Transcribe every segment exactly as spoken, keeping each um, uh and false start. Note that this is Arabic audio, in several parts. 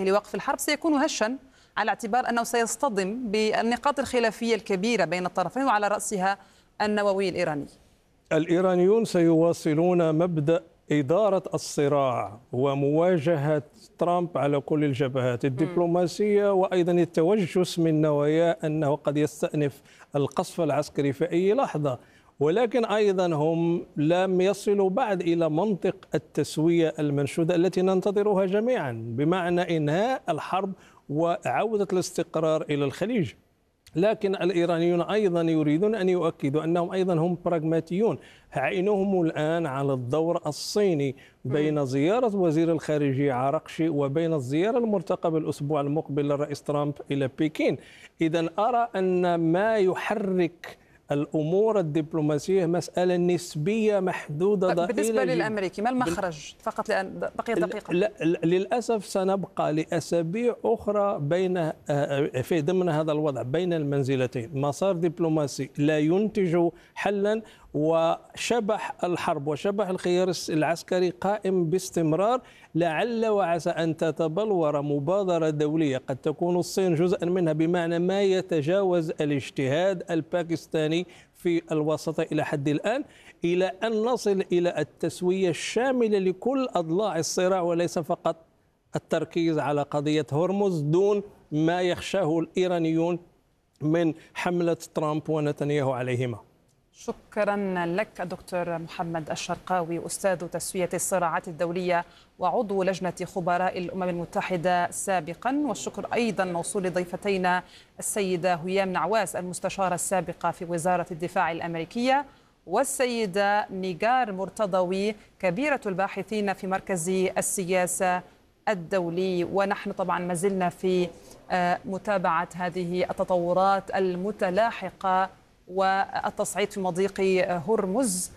لوقف الحرب سيكون هشا، على اعتبار أنه سيصطدم بالنقاط الخلافية الكبيرة بين الطرفين وعلى رأسها النووي الإيراني. الإيرانيون سيواصلون مبدأ إدارة الصراع ومواجهة ترامب على كل الجبهات الدبلوماسية، وأيضا التوجس من نواياه أنه قد يستأنف القصف العسكري في أي لحظة، ولكن أيضا هم لم يصلوا بعد إلى منطق التسوية المنشودة التي ننتظرها جميعا، بمعنى إنهاء الحرب وعودة الاستقرار إلى الخليج. لكن الإيرانيون أيضا يريدون أن يؤكدوا أنهم أيضا هم براغماتيون. عينهم الآن على الدور الصيني بين زيارة وزير الخارجية عراقشي وبين الزيارة المرتقبة الأسبوع المقبل للرئيس ترامب إلى بكين. إذن أرى أن ما يحرك الأمور الدبلوماسية مسألة نسبية محدودة ضئيلة. بالنسبة للأمريكي ما المخرج؟ فقط لأن بقي دقيقة. للأسف سنبقى لأسابيع أخرى بين في ضمن هذا الوضع بين المنزلتين، مسار دبلوماسي لا ينتج حلا، وشبح الحرب وشبح الخيار العسكري قائم باستمرار. لعل وعسى أن تتبلور مبادرة دولية قد تكون الصين جزءا منها، بمعنى ما يتجاوز الاجتهاد الباكستاني في الوسط إلى حد الآن، إلى أن نصل إلى التسوية الشاملة لكل أضلاع الصراع، وليس فقط التركيز على قضية هرمز دون ما يخشاه الإيرانيون من حملة ترامب ونتنياهو عليهما. شكرا لك دكتور محمد الشرقاوي، أستاذ تسوية الصراعات الدولية وعضو لجنة خبراء الأمم المتحدة سابقا. والشكر أيضا موصول لضيفتينا السيدة هيام نعواس المستشارة السابقة في وزارة الدفاع الأمريكية، والسيدة نيجار مرتضوي كبيرة الباحثين في مركز السياسة الدولي. ونحن طبعا ما زلنا في متابعة هذه التطورات المتلاحقة والتصعيد في مضيق هرمز.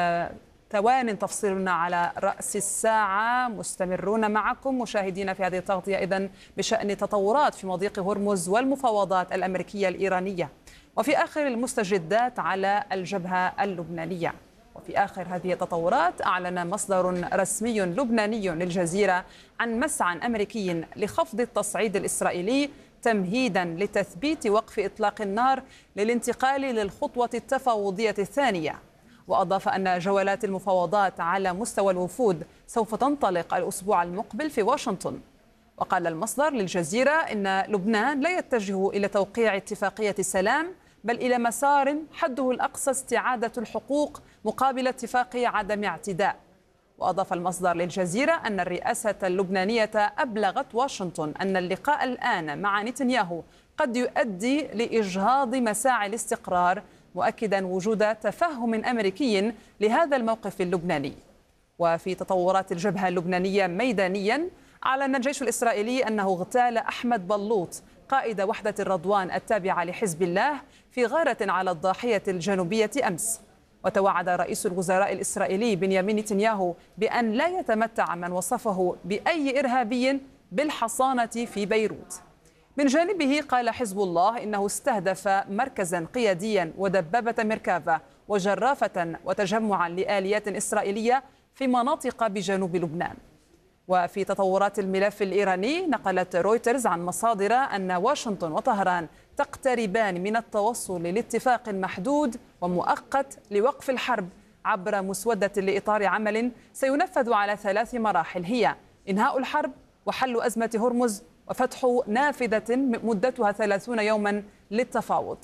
ثوان تفصلنا على رأس الساعة، مستمرون معكم مشاهدينا في هذه التغطية إذن بشأن تطورات في مضيق هرمز والمفاوضات الأمريكية الإيرانية، وفي آخر المستجدات على الجبهة اللبنانية. وفي آخر هذه التطورات أعلن مصدر رسمي لبناني للجزيرة عن مسعى أمريكي لخفض التصعيد الإسرائيلي تمهيدا لتثبيت وقف إطلاق النار للانتقال للخطوة التفاوضية الثانية. وأضاف أن جولات المفاوضات على مستوى الوفود سوف تنطلق الأسبوع المقبل في واشنطن. وقال المصدر للجزيرة إن لبنان لا يتجه إلى توقيع اتفاقية سلام، بل إلى مسار حده الأقصى استعادة الحقوق مقابل اتفاق عدم اعتداء. وأضاف المصدر للجزيرة أن الرئاسة اللبنانية أبلغت واشنطن أن اللقاء الآن مع نتنياهو قد يؤدي لإجهاض مساعي الاستقرار، مؤكدا وجود تفهم أمريكي لهذا الموقف اللبناني. وفي تطورات الجبهة اللبنانية ميدانيا، أعلن الجيش الإسرائيلي أنه اغتال أحمد بلوط قائد وحدة الرضوان التابعة لحزب الله في غارة على الضاحية الجنوبية أمس. وتوعد رئيس الوزراء الإسرائيلي بنيامين نتنياهو بأن لا يتمتع من وصفه بأي إرهابي بالحصانة في بيروت. من جانبه قال حزب الله إنه استهدف مركزا قياديا ودبابة ميركافا وجرافة وتجمعا لآليات إسرائيلية في مناطق بجنوب لبنان. وفي تطورات الملف الإيراني، نقلت رويترز عن مصادر أن واشنطن وطهران تقتربان من التوصل لاتفاق محدود ومؤقت لوقف الحرب عبر مسودة لإطار عمل سينفذ على ثلاث مراحل، هي إنهاء الحرب وحل أزمة هرمز وفتح نافذة مدتها ثلاثون يوما للتفاوض.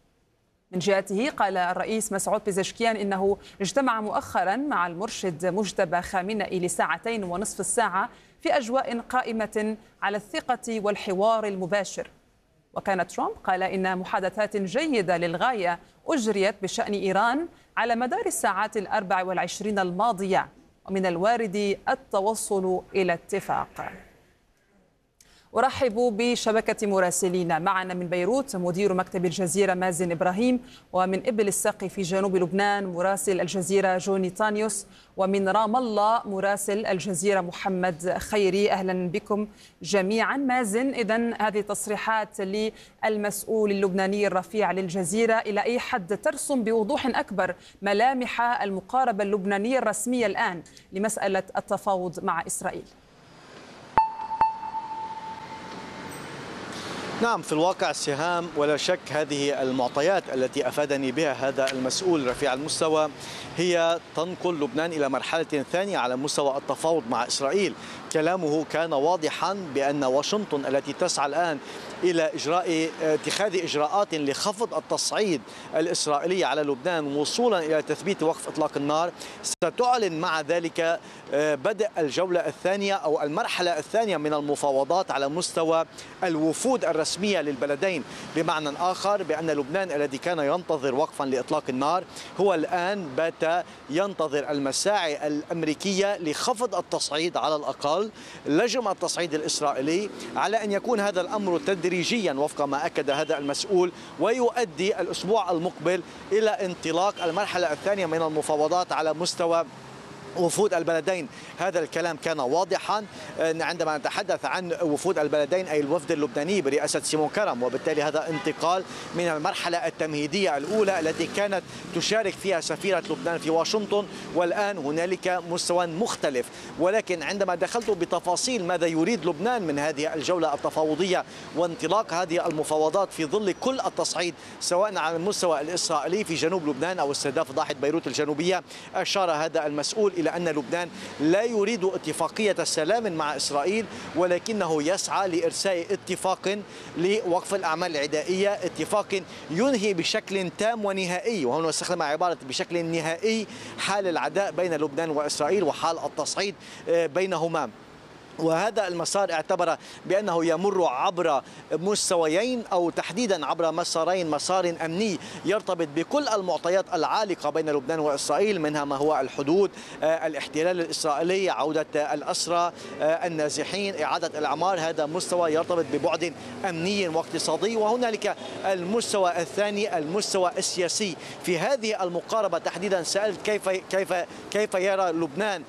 من جهته قال الرئيس مسعود بيزشكيان إنه اجتمع مؤخرا مع المرشد مجتبى خامنئي لساعتين ونصف الساعة في أجواء قائمة على الثقة والحوار المباشر. وكان ترامب قال إن محادثات جيدة للغاية أجريت بشأن إيران على مدار الساعات الأربع والعشرين الماضية، ومن الوارد التوصل إلى اتفاق. أرحب بشبكة مراسلين. معنا من بيروت مدير مكتب الجزيرة مازن إبراهيم، ومن إبل الساقي في جنوب لبنان مراسل الجزيرة جوني تانيوس، ومن رام الله مراسل الجزيرة محمد خيري. أهلا بكم جميعا. مازن، إذن هذه التصريحات للمسؤول اللبناني الرفيع للجزيرة إلى أي حد ترسم بوضوح أكبر ملامح المقاربة اللبنانية الرسمية الآن لمسألة التفاوض مع إسرائيل؟ نعم، في الواقع سهام، ولا شك هذه المعطيات التي أفادني بها هذا المسؤول رفيع المستوى هي تنقل لبنان إلى مرحلة ثانية على مستوى التفاوض مع إسرائيل. كلامه كان واضحا بأن واشنطن التي تسعى الآن إلى إجراء اتخاذ إجراءات لخفض التصعيد الإسرائيلي على لبنان وصولا إلى تثبيت وقف إطلاق النار ستعلن مع ذلك بدء الجولة الثانية أو المرحلة الثانية من المفاوضات على مستوى الوفود الرسمية للبلدين. بمعنى آخر بأن لبنان الذي كان ينتظر وقفا لإطلاق النار هو الآن بات ينتظر المساعي الأمريكية لخفض التصعيد، على الأقل لجم التصعيد الإسرائيلي، على أن يكون هذا الأمر تدريجيا وفق ما أكد هذا المسؤول، ويؤدي الأسبوع المقبل إلى انطلاق المرحلة الثانية من المفاوضات على مستوى وفود البلدين. هذا الكلام كان واضحا عندما نتحدث عن وفود البلدين، أي الوفد اللبناني برئاسة سيمون كرم، وبالتالي هذا انتقال من المرحلة التمهيدية الأولى التي كانت تشارك فيها سفيرة لبنان في واشنطن، والآن هنالك مستوى مختلف. ولكن عندما دخلت بتفاصيل ماذا يريد لبنان من هذه الجولة التفاوضية وانطلاق هذه المفاوضات في ظل كل التصعيد سواء على المستوى الإسرائيلي في جنوب لبنان أو استهداف ضاحية بيروت الجنوبية، أشار هذا المسؤول إلى أن لبنان لا يريد اتفاقية سلام مع إسرائيل، ولكنه يسعى لإرساء اتفاق لوقف الأعمال العدائية، اتفاق ينهي بشكل تام ونهائي، وهنا استخدم عبارة بشكل نهائي، حال العداء بين لبنان وإسرائيل وحال التصعيد بينهما. وهذا المسار اعتبر بأنه يمر عبر مستويين أو تحديدا عبر مسارين، مسار أمني يرتبط بكل المعطيات العالقة بين لبنان وإسرائيل، منها ما هو الحدود، الاحتلال الإسرائيلي، عودة الأسرى، النازحين، إعادة الأعمار. هذا مستوى يرتبط ببعد أمني واقتصادي. وهنالك المستوى الثاني، المستوى السياسي. في هذه المقاربة تحديدا سألت كيف كيف كيف يرى لبنان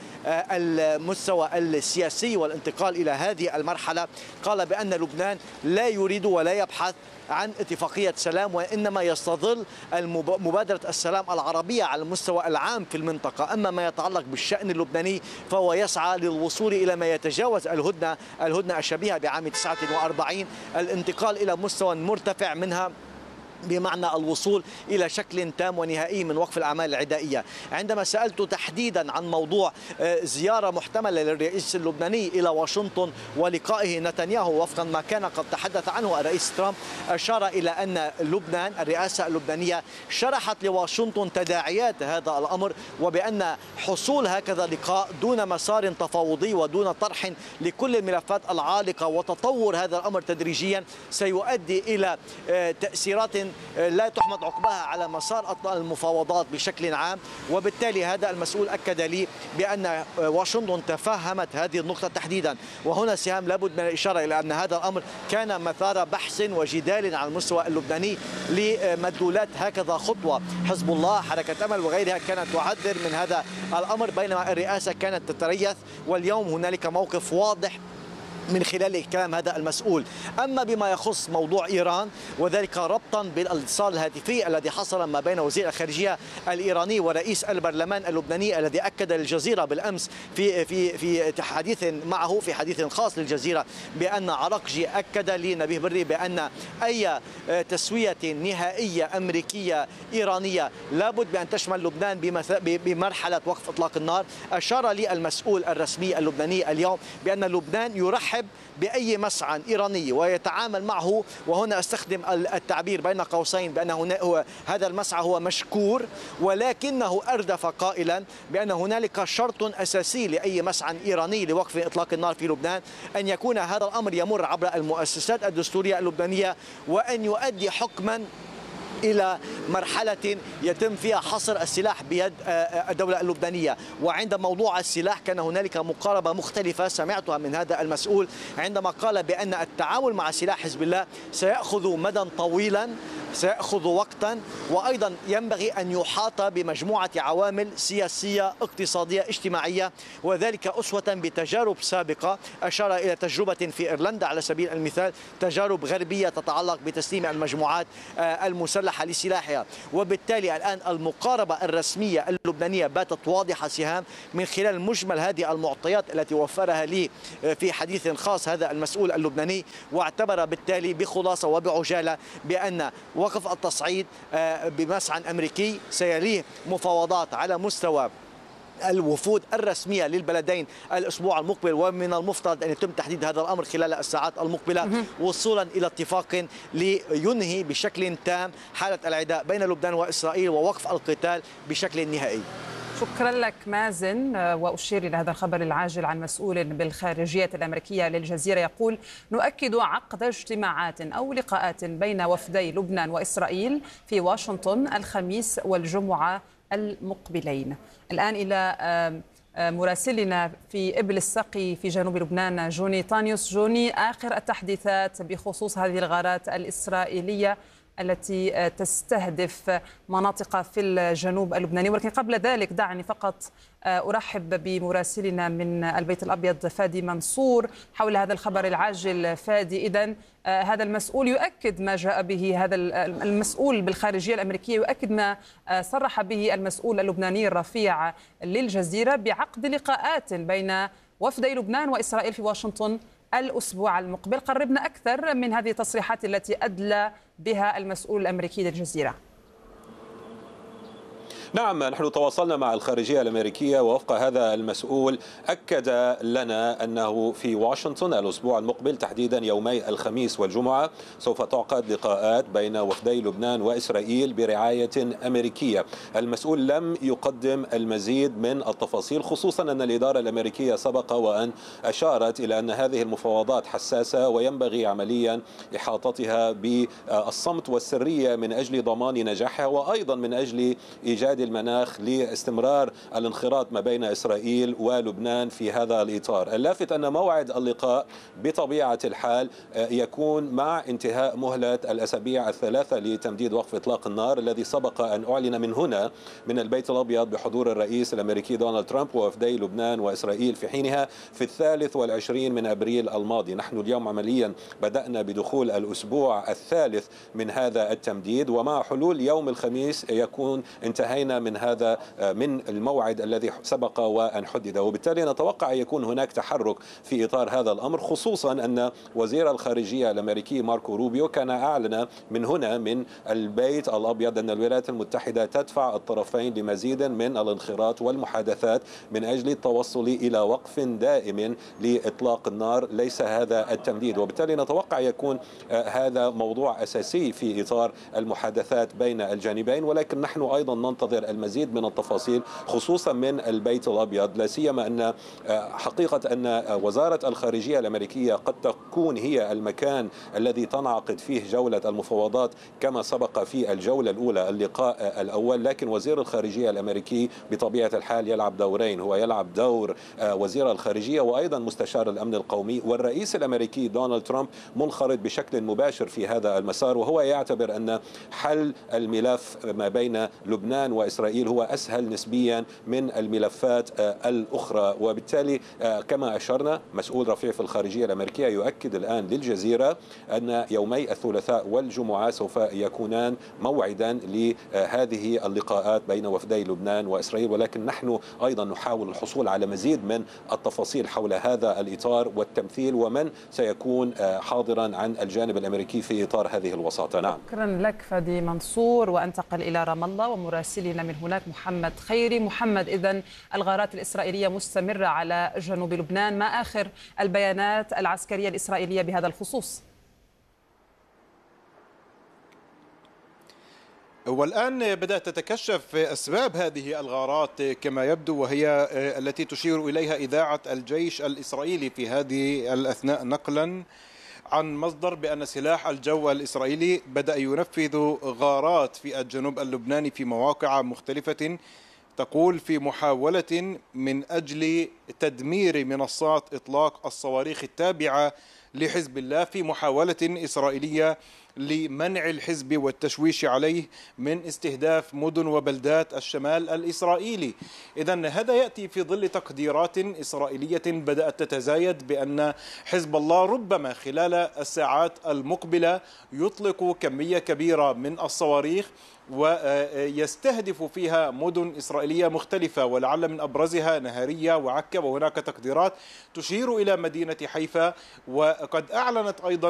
المستوى السياسي والانتقال إلى هذه المرحلة. قال بأن لبنان لا يريد ولا يبحث عن اتفاقية سلام، وإنما يستظل مبادرة السلام العربية على المستوى العام في المنطقة. أما ما يتعلق بالشأن اللبناني فهو يسعى للوصول إلى ما يتجاوز الهدنة الهدنة الشبيهة بعام تسعة وأربعين، الانتقال إلى مستوى مرتفع منها، بمعنى الوصول إلى شكل تام ونهائي من وقف الأعمال العدائية. عندما سألت تحديدا عن موضوع زيارة محتملة للرئيس اللبناني إلى واشنطن ولقائه نتنياهو وفقا ما كان قد تحدث عنه الرئيس ترامب، أشار إلى أن لبنان الرئاسة اللبنانية شرحت لواشنطن تداعيات هذا الأمر، وبأن حصول هكذا لقاء دون مسار تفاوضي ودون طرح لكل الملفات العالقة وتطور هذا الأمر تدريجيا سيؤدي إلى تأثيرات لا تحمد عقباها على مسار المفاوضات بشكل عام. وبالتالي هذا المسؤول أكد لي بأن واشنطن تفهمت هذه النقطة تحديدا. وهنا سهام لابد من الإشارة إلى أن هذا الأمر كان مثار بحث وجدال على المستوى اللبناني لمدلولات هكذا خطوة. حزب الله، حركة أمل وغيرها كانت تعذر من هذا الأمر، بينما الرئاسة كانت تتريث. واليوم هنالك موقف واضح من خلال كلام هذا المسؤول. أما بما يخص موضوع إيران وذلك ربطا بالاتصال الهاتفي الذي حصل ما بين وزير الخارجية الإيراني ورئيس البرلمان اللبناني، الذي أكد للجزيرة بالأمس في في في حديث معه في حديث خاص للجزيرة بأن عراقجي أكد لنبيه بري بأن أي تسوية نهائية أمريكية إيرانية لابد بأن تشمل لبنان بمرحلة وقف إطلاق النار. أشار لي المسؤول الرسمي اللبناني اليوم بأن لبنان يرحب بأي مسعى إيراني ويتعامل معه، وهنا استخدم التعبير بين قوسين بأن هو هذا المسعى هو مشكور، ولكنه أردف قائلا بأن هنالك شرط أساسي لأي مسعى إيراني لوقف إطلاق النار في لبنان، أن يكون هذا الأمر يمر عبر المؤسسات الدستورية اللبنانية، وأن يؤدي حكما إلى مرحلة يتم فيها حصر السلاح بيد الدولة اللبنانية. وعند موضوع السلاح كان هنالك مقاربة مختلفة سمعتها من هذا المسؤول عندما قال بأن التعامل مع سلاح حزب الله سيأخذ مدى طويلا سيأخذ وقتا، وأيضا ينبغي أن يحاط بمجموعة عوامل سياسية اقتصادية اجتماعية، وذلك أسوة بتجارب سابقة. أشار إلى تجربة في إيرلندا على سبيل المثال، تجارب غربية تتعلق بتسليم المجموعات المسلحة لسلاحها. وبالتالي الآن المقاربة الرسمية اللبنانية باتت واضحة سهام من خلال مجمل هذه المعطيات التي وفرها لي في حديث خاص هذا المسؤول اللبناني، واعتبر بالتالي بخلاصة وبعجالة بأن وقف التصعيد بمسعى أمريكي سيليه مفاوضات على مستوى الوفود الرسمية للبلدين الأسبوع المقبل، ومن المفترض أن يتم تحديد هذا الأمر خلال الساعات المقبلة وصولا إلى اتفاق لينهي بشكل تام حالة العداء بين لبنان وإسرائيل ووقف القتال بشكل نهائي. شكرا لك مازن. وأشير إلى هذا الخبر العاجل عن مسؤول بالخارجية الأمريكية للجزيرة يقول: نؤكد عقد اجتماعات أو لقاءات بين وفدي لبنان وإسرائيل في واشنطن الخميس والجمعة المقبلين. الآن إلى مراسلنا في إبل السقي في جنوب لبنان جوني طانيوس. جوني، آخر التحديثات بخصوص هذه الغارات الإسرائيلية التي تستهدف مناطق في الجنوب اللبناني. ولكن قبل ذلك دعني فقط أرحب بمراسلنا من البيت الأبيض فادي منصور حول هذا الخبر العاجل. فادي، إذن هذا المسؤول يؤكد ما جاء به، هذا المسؤول بالخارجية الأمريكية يؤكد ما صرح به المسؤول اللبناني الرفيع للجزيرة بعقد لقاءات بين وفدي لبنان وإسرائيل في واشنطن الأسبوع المقبل. قربنا أكثر من هذه التصريحات التي أدلى بها المسؤول الأمريكي للجزيرة. نعم، نحن تواصلنا مع الخارجية الأمريكية، ووفق هذا المسؤول أكد لنا أنه في واشنطن الأسبوع المقبل تحديدا يومي الخميس والجمعة سوف تعقد لقاءات بين وفدي لبنان وإسرائيل برعاية أمريكية. المسؤول لم يقدم المزيد من التفاصيل، خصوصا أن الإدارة الأمريكية سبق وأن أشارت إلى أن هذه المفاوضات حساسة وينبغي عمليا إحاطتها بالصمت والسرية من أجل ضمان نجاحها، وأيضا من أجل إيجاد المناخ لاستمرار الانخراط ما بين إسرائيل ولبنان في هذا الإطار. اللافت أن موعد اللقاء بطبيعة الحال يكون مع انتهاء مهلة الأسابيع الثلاثة لتمديد وقف إطلاق النار الذي سبق أن أعلن من هنا من البيت الأبيض بحضور الرئيس الأمريكي دونالد ترامب ووفدي لبنان وإسرائيل في حينها في الثالث والعشرين من أبريل الماضي. نحن اليوم عمليا بدأنا بدخول الأسبوع الثالث من هذا التمديد، ومع حلول يوم الخميس يكون انتهينا من هذا من الموعد الذي سبق وأن حدد، وبالتالي نتوقع يكون هناك تحرك في إطار هذا الأمر، خصوصا أن وزير الخارجية الأمريكي ماركو روبيو كان أعلن من هنا من البيت الأبيض أن الولايات المتحدة تدفع الطرفين لمزيد من الانخراط والمحادثات من أجل التوصل إلى وقف دائم لإطلاق النار، ليس هذا التمديد. وبالتالي نتوقع يكون هذا موضوع أساسي في إطار المحادثات بين الجانبين، ولكن نحن أيضا ننتظر المزيد من التفاصيل خصوصا من البيت الأبيض، لا سيما أن حقيقة أن وزارة الخارجية الأمريكية قد تكون هي المكان الذي تنعقد فيه جولة المفاوضات كما سبق في الجولة الأولى اللقاء الأول، لكن وزير الخارجية الأمريكي بطبيعة الحال يلعب دورين، هو يلعب دور وزير الخارجية وأيضا مستشار الأمن القومي، والرئيس الأمريكي دونالد ترامب منخرط بشكل مباشر في هذا المسار، وهو يعتبر أن حل الملف ما بين لبنان وإسرائيل هو أسهل نسبيا من الملفات الأخرى. وبالتالي كما أشرنا مسؤول رفيع في الخارجية الأمريكية يؤكد الآن للجزيرة أن يومي الثلاثاء والجمعة سوف يكونان موعدا لهذه اللقاءات بين وفدي لبنان وإسرائيل، ولكن نحن أيضا نحاول الحصول على مزيد من التفاصيل حول هذا الإطار والتمثيل ومن سيكون حاضرا عن الجانب الأمريكي في إطار هذه الوساطة. نعم، شكرا لك فادي منصور. وأنتقل إلى رام الله ومراسلنا من هناك محمد خيري. محمد، إذن الغارات الإسرائيلية مستمرة على جنوب لبنان، ما آخر البيانات العسكرية الإسرائيلية بهذا الخصوص؟ والآن بدأت تتكشف أسباب هذه الغارات كما يبدو، وهي التي تشير إليها إذاعة الجيش الإسرائيلي في هذه الأثناء نقلا عن مصدر بأن سلاح الجو الإسرائيلي بدأ ينفذ غارات في الجنوب اللبناني في مواقع مختلفة، تقول في محاولة من أجل تدمير منصات إطلاق الصواريخ التابعة لحزب الله في محاولة إسرائيلية لمنع الحزب والتشويش عليه من استهداف مدن وبلدات الشمال الإسرائيلي. إذن هذا يأتي في ظل تقديرات إسرائيلية بدأت تتزايد بأن حزب الله ربما خلال الساعات المقبلة يطلق كمية كبيرة من الصواريخ ويستهدف فيها مدن إسرائيلية مختلفة، ولعل من أبرزها نهارية وعكا، وهناك تقديرات تشير إلى مدينة حيفا. وقد أعلنت أيضا